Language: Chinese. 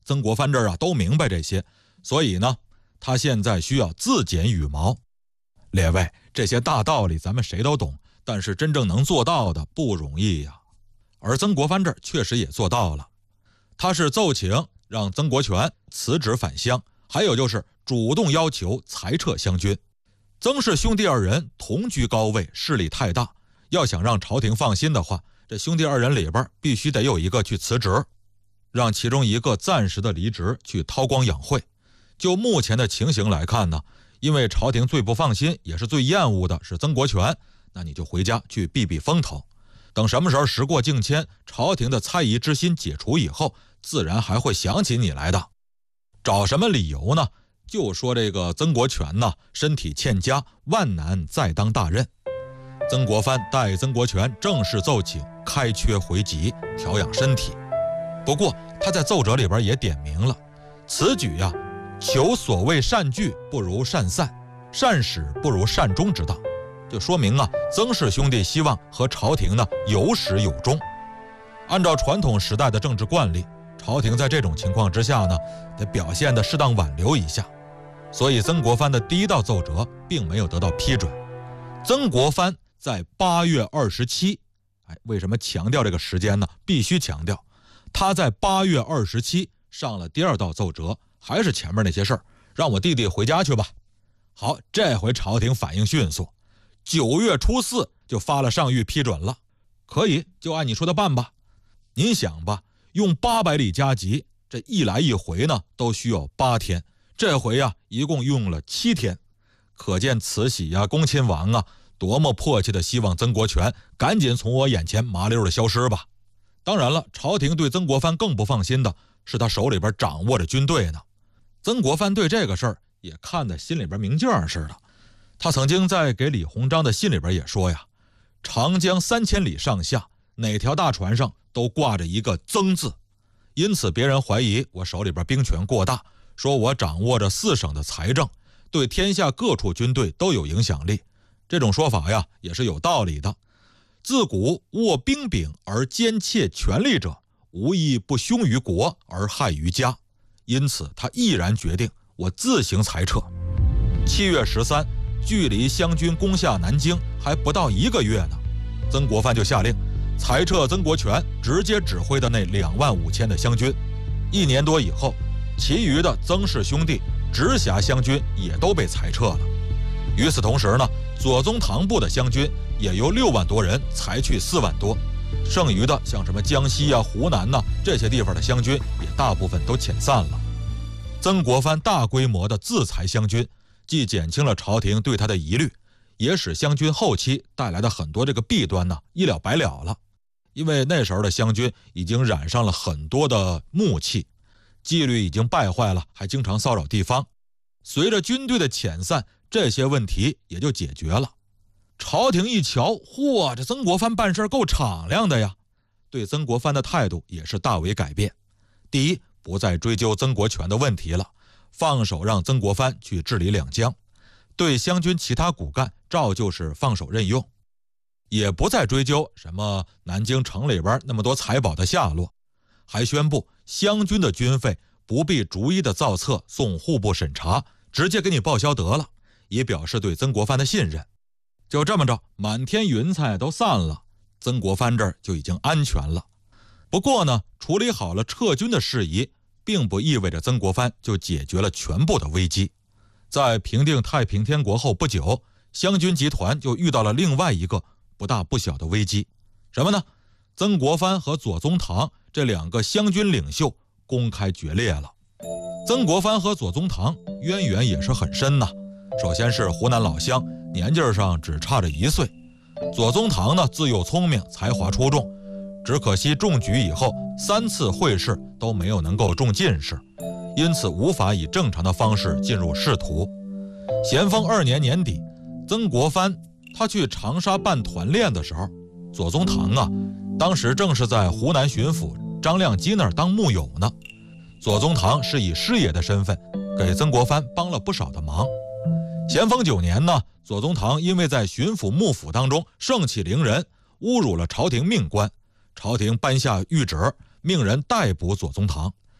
曾国藩这儿都明白这些，所以呢，他现在需要自剪羽毛。列位，这些大道理咱们谁都懂，但是真正能做到的不容易呀。而曾国藩这儿确实也做到了，他是奏请让曾国荃辞职返乡，还有就是主动要求裁撤湘军。曾氏兄弟二人同居高位，势力太大，要想让朝廷放心的话，这兄弟二人里边必须得有一个去辞职，让其中一个暂时的离职去韬光养晦。就目前的情形来看呢，因为朝廷最不放心也是最厌恶的是曾国荃，那你就回家去避避风头，等什么时候时过境迁，朝廷的猜疑之心解除以后，自然还会想起你来的。找什么理由呢？就说这个曾国荃呢，身体欠佳，万难再当大任。曾国藩代曾国荃正式奏请开缺回籍，调养身体。不过他在奏折里边也点明了，此举求所谓善聚不如善散，善始不如善终之道，就说明曾氏兄弟希望和朝廷呢有始有终。按照传统时代的政治惯例，朝廷在这种情况之下呢，得表现得适当挽留一下。所以曾国藩的第一道奏折并没有得到批准。曾国藩在8月27，为什么强调这个时间呢？必须强调，他在8月27上了第二道奏折，还是前面那些事儿，让我弟弟回家去吧。好，这回朝廷反应迅速，9月初4就发了上谕批准了，可以，就按你说的办吧。您想吧，用800里加急，这一来一回呢，都需要8天，这回一共用了7天，可见慈禧恭亲王多么迫切的希望曾国荃赶紧从我眼前麻溜的消失吧。当然了，朝廷对曾国藩更不放心的是他手里边掌握着军队呢。曾国藩对这个事儿也看得心里边明镜似的。他曾经在给李鸿章的信里边也说长江3000里上下，哪条大船上都挂着一个曾字，因此别人怀疑我手里边兵权过大，说我掌握着4省的财政，对天下各处军队都有影响力。这种说法也是有道理的。自古握兵柄而奸窃权力者，无一不凶于国而害于家，因此他毅然决定我自行裁撤。7月13，距离湘军攻下南京还不到1个月呢，曾国藩就下令裁撤曾国荃直接指挥的那25000的湘军。1年多以后，其余的曾氏兄弟直辖湘军也都被裁撤了。与此同时呢，左宗棠部的湘军也由6万多人裁去4万多，剩余的像什么江西湖南这些地方的湘军也大部分都遣散了。曾国藩大规模的自裁湘军，既减轻了朝廷对他的疑虑，也使湘军后期带来的很多这个弊端一了百了了。因为那时候的湘军已经染上了很多的暮气，纪律已经败坏了，还经常骚扰地方。随着军队的遣散，这些问题也就解决了。朝廷一瞧，嚯，这曾国藩办事够敞亮的呀，对曾国藩的态度也是大为改变。第一，不再追究曾国荃的问题了，放手让曾国藩去治理两江，对湘军其他骨干照旧是放手任用，也不再追究什么南京城里边那么多财宝的下落，还宣布湘军的军费不必逐一的造册送户部审查，直接给你报销得了，以表示对曾国藩的信任。就这么着，满天云彩都散了，曾国藩这儿就已经安全了。不过呢，处理好了撤军的事宜，并不意味着曾国藩就解决了全部的危机。在平定太平天国后不久，湘军集团就遇到了另外一个不大不小的危机。什么呢？曾国藩和左宗棠这2个湘军领袖公开决裂了。曾国藩和左宗棠渊源也是很深呐。首先是湖南老乡，年纪上只差着1岁。左宗棠呢，自幼聪明，才华出众，只可惜中举以后3次会试都没有能够中进士，因此无法以正常的方式进入仕途。咸丰2年年底，曾国藩他去长沙办团练的时候，左宗棠当时正是在湖南巡抚张亮基那儿当幕友呢。左宗棠是以师爷的身份给曾国藩帮了不少的忙。咸丰9年呢，左宗棠因为在巡抚幕府当中盛气凌人，侮辱了朝廷命官，朝廷颁下谕旨，命人逮捕左宗棠，